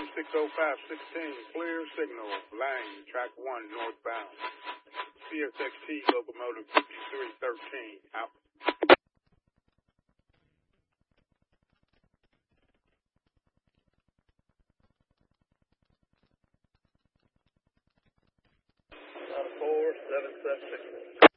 60516, clear signal, line, track 1, northbound. CSXT locomotive 5313, out. Four, 776.